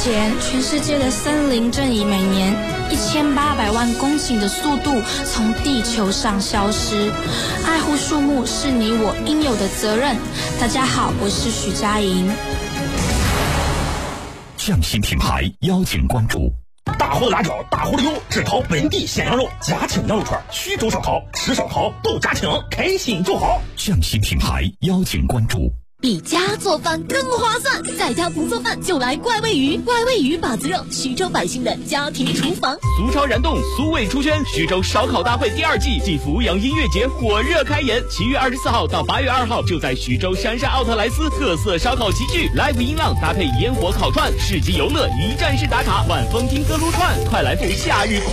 前，全世界的森林正以每年1800万公顷的速度从地球上消失。爱护树木是你我应有的责任。大家好，我是许佳莹。 匠心品牌邀请关注。 大货的辣椒，大货的油，只烤本地鲜羊肉，家庭羊肉串，徐州烧烤，吃烧烤都家庭，开心就好。 匠心品牌邀请关注。 比家做饭更划算，在家不做饭就来怪味鱼，怪味鱼把子肉，徐州百姓的家庭厨房。 俗超燃动，苏味出圈，徐州烧烤大会第2季暨阜阳音乐节火热开演，7月24号到8月2号就在徐州杉杉奥特莱斯特色烧烤齐聚 ，live 音浪搭配烟火烤串，市集游乐一站式打卡，晚风听歌撸串，快来赴夏日